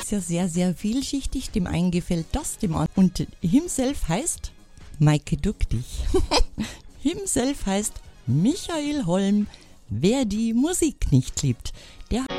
ist ja sehr, sehr vielschichtig. Dem einen gefällt das, dem anderen. Und himself heißt Maike Duck dich. Himself heißt Michael Holm. Wer die Musik nicht liebt, der